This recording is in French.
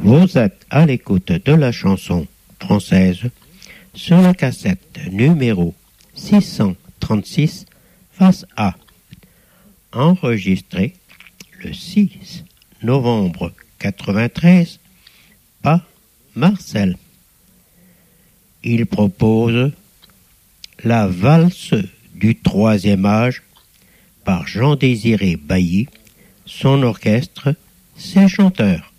Vous êtes à l'écoute de la chanson française sur la cassette numéro 636 face A, enregistrée le 6 novembre 93 par Marcel. Il propose la valse du troisième âge par Jean-Désiré Bailly, son orchestre, ses chanteurs.